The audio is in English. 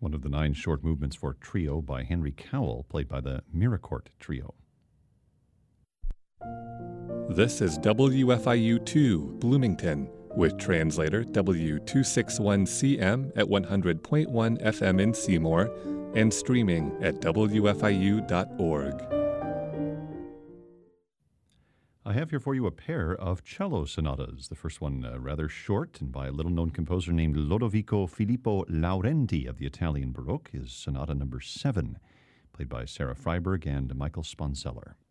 one of the 9 short movements for trio by Henry Cowell, played by the Miracourt Trio. This is WFIU-2, Bloomington, with translator W261CM at 100.1 FM in Seymour and streaming at WFIU.org. I have here for you a pair of cello sonatas. The first one rather short and by a little-known composer named Lodovico Filippo Laurenti of the Italian Baroque is Sonata Number 7, played by Sarah Freiberg and Michael Sponseller.